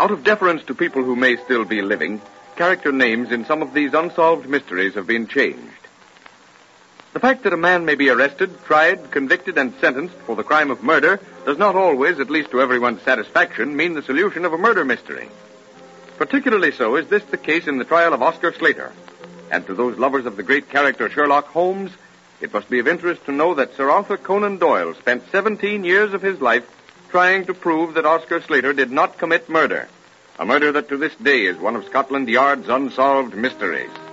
Out of deference to people who may still be living, character names in some of these unsolved mysteries have been changed. The fact that a man may be arrested, tried, convicted, and sentenced for the crime of murder does not always, at least to everyone's satisfaction, mean the solution of a murder mystery. Particularly so is this the case in the trial of Oscar Slater. And to those lovers of the great character Sherlock Holmes, it must be of interest to know that Sir Arthur Conan Doyle spent 17 years of his life trying to prove that Oscar Slater did not commit murder. A murder that to this day is one of Scotland Yard's unsolved mysteries.